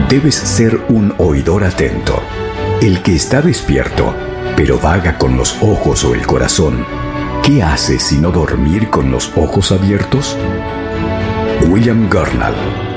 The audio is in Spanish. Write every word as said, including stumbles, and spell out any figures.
Debes ser un oidor atento. El que está despierto, pero vaga con los ojos o el corazón, ¿qué hace sino dormir con los ojos abiertos? William Gurnall.